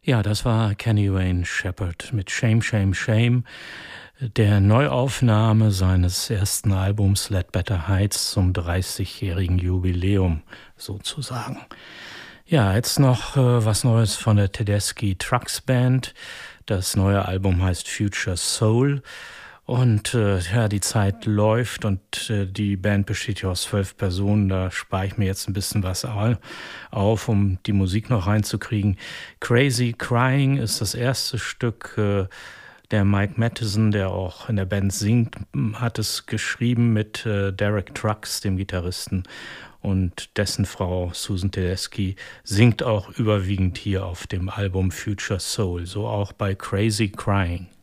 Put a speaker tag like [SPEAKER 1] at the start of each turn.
[SPEAKER 1] Ja, das war Kenny Wayne Shepherd mit Shame, Shame, Shame, der Neuaufnahme seines ersten Albums Ledbetter Heights zum 30-jährigen Jubiläum sozusagen. Ja, jetzt noch was Neues von der Tedeschi Trucks Band. Das neue Album heißt Future Soul. Und ja, die Zeit läuft und die Band besteht ja aus 12 Personen. Da spare ich mir jetzt ein bisschen was auf, um die Musik noch reinzukriegen. Crazy Crying ist das erste Stück. Der Mike Matheson, der auch in der Band singt, hat es geschrieben mit Derek Trucks, dem Gitarristen. Und dessen Frau Susan Tedeschi singt auch überwiegend hier auf dem Album Future Soul, so auch bei Crazy Crying.